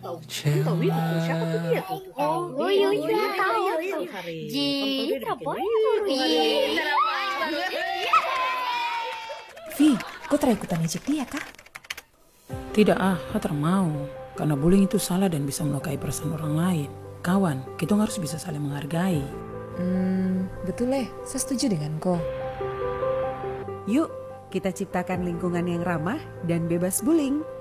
Tahu itu siapa tuh dia tuh? Oh, iya, iya, tahu. Ji, Vi, kau try ikutan ejek dia kah? Tidak Hatar mau. Karena bullying itu salah dan bisa melukai perasaan orang lain. Kawan, kita harus bisa saling menghargai. Betul saya setuju dengan kau. Yuk, kita ciptakan lingkungan yang ramah dan bebas bullying.